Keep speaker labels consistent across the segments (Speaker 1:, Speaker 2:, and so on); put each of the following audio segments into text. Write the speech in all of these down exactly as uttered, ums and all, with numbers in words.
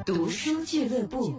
Speaker 1: 读书俱乐部。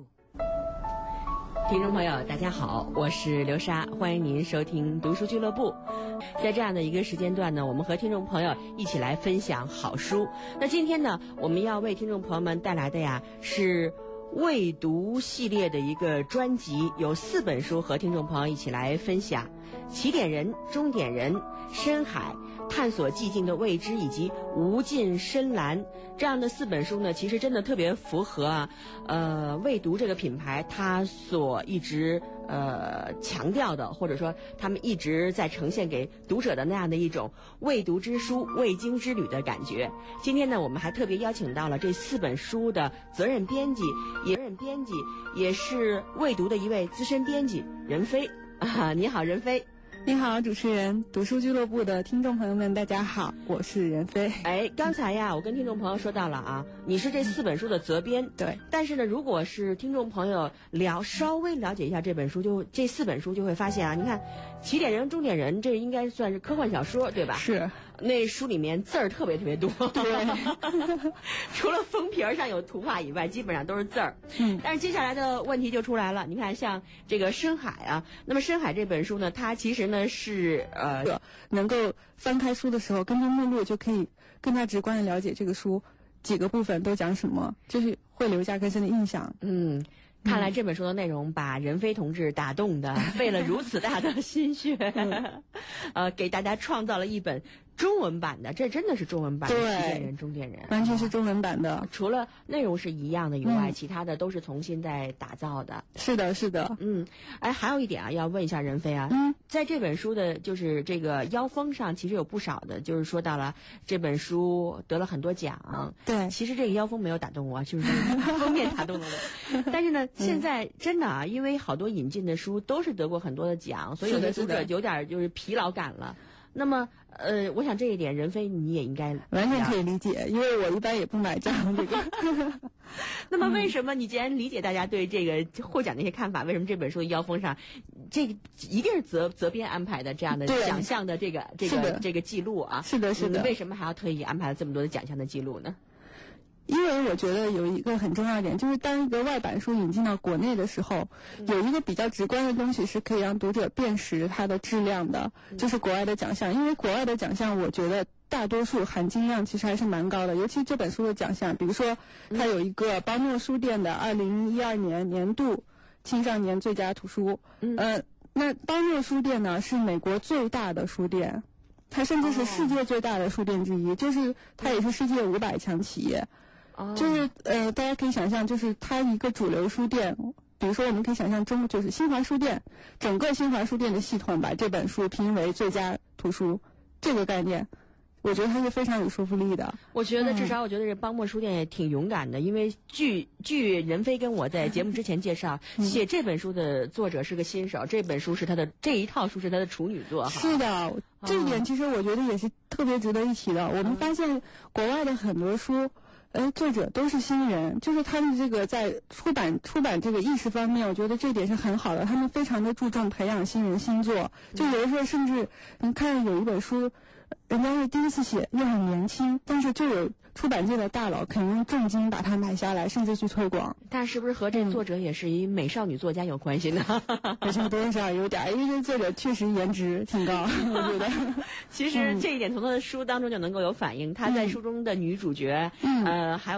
Speaker 1: 听众朋友大家好，我是刘莎，欢迎您收听读书俱乐部。在这样的一个时间段呢，我们和听众朋友一起来分享好书。那今天呢，我们要为听众朋友们带来的呀是未读系列的一个专辑，有四本书和听众朋友一起来分享。起点人、终点人、深海、探索寂静的未知以及无尽深蓝，这样的四本书呢，其实真的特别符合啊，呃，未读这个品牌它所一直呃强调的，或者说他们一直在呈现给读者的那样的一种未读之书、未经之旅的感觉。今天呢，我们还特别邀请到了这四本书的责任编辑，也任编辑也是未读的一位资深编辑任飞啊，你好，任飞。
Speaker 2: 你好，主持人，读书俱乐部的听众朋友们，大家好，我是任飞。
Speaker 1: 哎，刚才呀，我跟听众朋友说到了啊，你是这四本书的责编，
Speaker 2: 对。
Speaker 1: 但是呢，如果是听众朋友了稍微了解一下这本书，就这四本书就会发现啊，你看，起点人、终点人，这应该算是科幻小说，对吧？
Speaker 2: 是。
Speaker 1: 那书里面字儿特别特别多，
Speaker 2: 对，
Speaker 1: 除了封皮上有图画以外，基本上都是字儿。
Speaker 2: 嗯，
Speaker 1: 但是接下来的问题就出来了，你看像这个深海啊，那么深海这本书呢，它其实呢是呃
Speaker 2: 能够翻开书的时候，根据目录就可以更加直观的了解这个书几个部分都讲什么，就是会留下更深的印象。
Speaker 1: 嗯。看来这本书的内容把任飞同志打动的，费了如此大的心血，嗯、呃，给大家创造了一本中文版的，这真的是中文版的《起点人、终点人》，
Speaker 2: 完全是中文版的。
Speaker 1: 除了内容是一样的以外，嗯、其他的都是重新在打造的。
Speaker 2: 是的，是的。
Speaker 1: 嗯，哎，还有一点啊，要问一下任飞啊，嗯，在这本书的就是这个腰封上，其实有不少的，就是说到了这本书得了很多奖。
Speaker 2: 对，
Speaker 1: 其实这个腰封没有打动我，就是封面打动了我。但是呢，现在真的啊，因为好多引进的书都是得过很多的奖，所以有的读者有点就是疲劳感了。那么，呃，我想这一点任飞你也应该
Speaker 2: 完全可以理解，因为我一般也不买账这个。
Speaker 1: 那么为什么你既然理解大家对这个获奖的一些看法，为什么这本书的腰封上，这个一定是责责编安排的这样的奖项的这个这个这个记录啊？
Speaker 2: 是的，是的。
Speaker 1: 为什么还要特意安排了这么多的奖项的记录呢？
Speaker 2: 因为我觉得有一个很重要的点，就是当一个外版书引进到国内的时候，有一个比较直观的东西是可以让读者辨识它的质量的，就是国外的奖项。因为国外的奖项，我觉得大多数含金量其实还是蛮高的，尤其这本书的奖项，比如说它有一个邦诺书店的二零一二年年度青少年最佳图书。嗯，呃，那邦诺书店呢是美国最大的书店，它甚至是世界最大的书店之一，就是它也是世界五百强企业。就是呃，大家可以想象，就是它一个主流书店，比如说我们可以想象中，就是新华书店，整个新华书店的系统把这本书评为最佳图书，这个概念，我觉得它是非常有说服力的。
Speaker 1: 我觉得至少我觉得这邦诺书店也挺勇敢的，因为据据任飞跟我在节目之前介绍，嗯、写这本书的作者是个新手，这本书是他的这一套书是他的处女作哈。
Speaker 2: 是的，这一点其实我觉得也是特别值得一提的。我们发现国外的很多书。哎，作者都是新人，就是他们这个在出版出版这个意识方面，我觉得这点是很好的。他们非常的注重培养新人新作，就有的时候甚至你看有一本书，人家是第一次写，又很年轻，但是就有出版界的大佬肯用重金把它买下来，甚至去推广。
Speaker 1: 但是不是和这个作者也是一美少女作家有关系呢？
Speaker 2: 好像多少有点，因为这作者确实颜值挺高，我觉得。
Speaker 1: 其实这一点从他的书当中就能够有反映，他在书中的女主角，嗯、呃，还有。